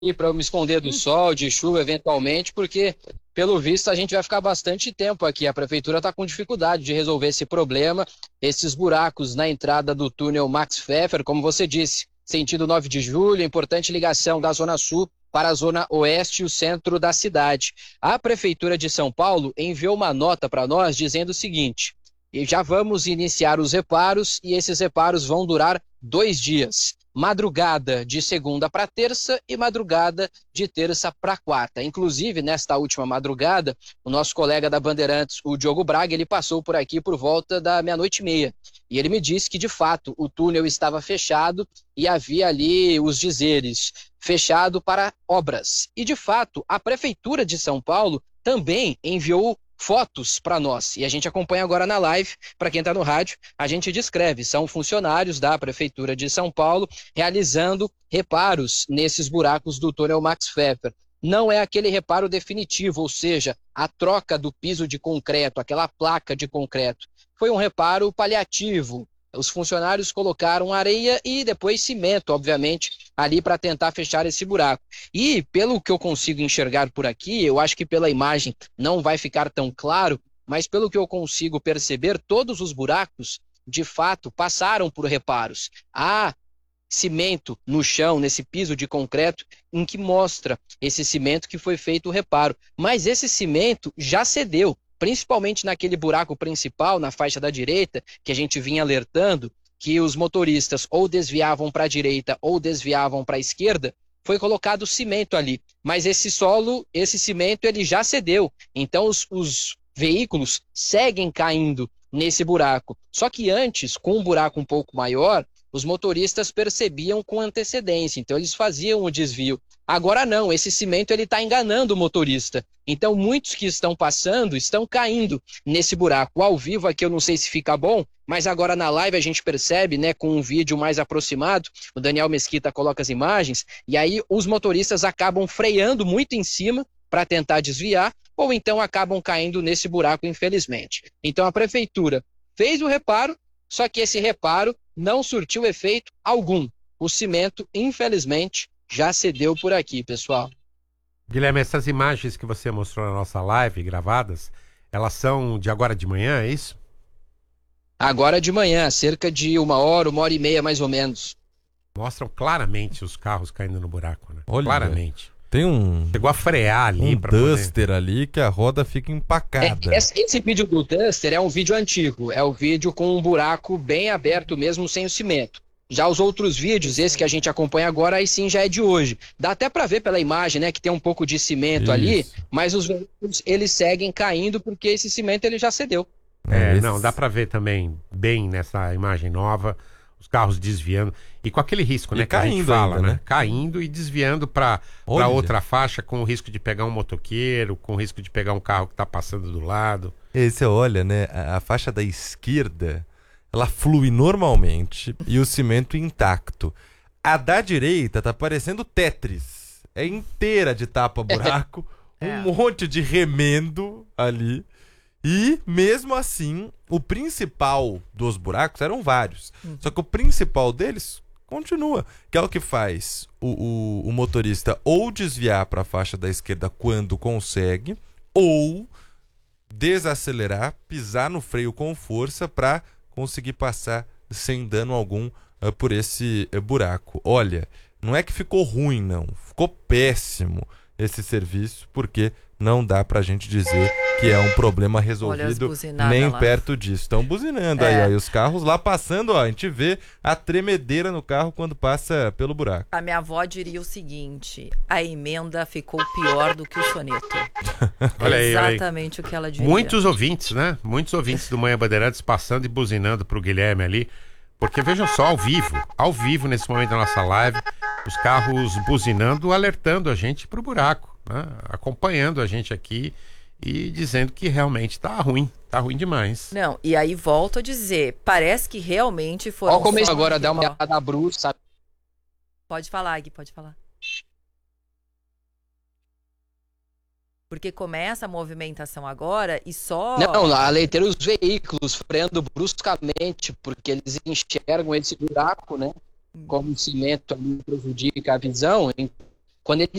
para eu me esconder do sol, de chuva, eventualmente, porque, pelo visto, a gente vai ficar bastante tempo aqui. A prefeitura está com dificuldade de resolver esse problema, esses buracos na entrada do túnel Max Pfeffer, como você disse, sentido 9 de julho, importante ligação da Zona Sul para a Zona Oeste e o centro da cidade. A Prefeitura de São Paulo enviou uma nota para nós dizendo o seguinte: e já vamos iniciar os reparos e esses reparos vão durar 2 dias. Madrugada de segunda para terça e madrugada de terça para quarta. Inclusive, nesta última madrugada, o nosso colega da Bandeirantes, o Diogo Braga, ele passou por aqui por volta da 00:30. E ele me disse que, de fato, o túnel estava fechado e havia ali os dizeres: fechado para obras. E, de fato, a Prefeitura de São Paulo também enviou fotos para nós. E a gente acompanha agora na live. Para quem está no rádio, a gente descreve. São funcionários da Prefeitura de São Paulo realizando reparos nesses buracos do túnel Max Pfeffer. Não é aquele reparo definitivo, ou seja, a troca do piso de concreto, aquela placa de concreto. Foi um reparo paliativo. Os funcionários colocaram areia e depois cimento, obviamente, ali para tentar fechar esse buraco. E, pelo que eu consigo enxergar por aqui, eu acho que pela imagem não vai ficar tão claro, mas pelo que eu consigo perceber, todos os buracos, de fato, passaram por reparos. Há cimento no chão, nesse piso de concreto, em que mostra esse cimento que foi feito o reparo. Mas esse cimento já cedeu, principalmente naquele buraco principal, na faixa da direita, que a gente vinha alertando, que os motoristas ou desviavam para a direita ou desviavam para a esquerda, foi colocado cimento ali. Mas esse solo, esse cimento, ele já cedeu. Então os veículos seguem caindo nesse buraco. Só que antes, com um buraco um pouco maior, os motoristas percebiam com antecedência, então eles faziam o desvio. Agora não, esse cimento ele está enganando o motorista. Então muitos que estão passando estão caindo nesse buraco. Ao vivo aqui eu não sei se fica bom, mas agora na live a gente percebe, né, com um vídeo mais aproximado, o Daniel Mesquita coloca as imagens, e aí os motoristas acabam freando muito em cima para tentar desviar, ou então acabam caindo nesse buraco, infelizmente. Então a prefeitura fez o reparo, só que esse reparo não surtiu efeito algum. O cimento, infelizmente, já cedeu por aqui, pessoal. Guilherme, essas imagens que você mostrou na nossa live, gravadas, elas são de agora de manhã, é isso? Agora de manhã, cerca de 1 hora e meia, mais ou menos. Mostram claramente os carros caindo no buraco, né? Olha, claramente. Tem Chegou a frear ali. Um Duster poder... ali que a roda fica empacada. Esse vídeo do Duster é um vídeo antigo. É o vídeo com um buraco bem aberto mesmo, sem o cimento. Já os outros vídeos, esse que a gente acompanha agora, aí sim já é de hoje. Dá até para ver pela imagem, né, que tem um pouco de cimento ali, mas os veículos, eles seguem caindo porque esse cimento ele já cedeu. Não, dá para ver também bem nessa imagem nova, os carros desviando. E com aquele risco, né, que a gente fala, ainda, né? Caindo e desviando para outra faixa, com o risco de pegar um motoqueiro, com o risco de pegar um carro que tá passando do lado. E aí você olha, né, a faixa da esquerda, ela flui normalmente e o cimento intacto. A da direita tá parecendo Tetris. É inteira de tapa-buraco, um monte de remendo ali. E, mesmo assim, o principal dos buracos eram vários. Só que o principal deles continua. Que é o que faz o motorista ou desviar para a faixa da esquerda quando consegue, ou desacelerar, pisar no freio com força para conseguir passar sem dano algum por esse buraco. Olha, não é que ficou ruim, não. Ficou péssimo esse serviço, porque não dá pra gente dizer que é um problema resolvido nem lá perto disso. Estão buzinando aí, ó, e os carros lá passando, ó, a gente vê a tremedeira no carro quando passa pelo buraco. A minha avó diria o seguinte: a emenda ficou pior do que o soneto. Olha aí, exatamente o que ela diria. Muitos ouvintes, né? Muitos ouvintes do Manhã Bandeirantes passando e buzinando pro Guilherme ali. Porque vejam só, ao vivo nesse momento da nossa live, os carros buzinando, alertando a gente pro buraco, né? Acompanhando a gente aqui e dizendo que realmente tá ruim demais. Não, e aí volto a dizer, parece que realmente foram... Ó, começo agora a dar uma olhada bruxa, sabe? Pode falar, Gui, pode falar. Porque começa a movimentação agora e só... Não, a leiteira os veículos freando bruscamente, porque eles enxergam esse buraco, né? Como o cimento ali prejudica a visão. quando ele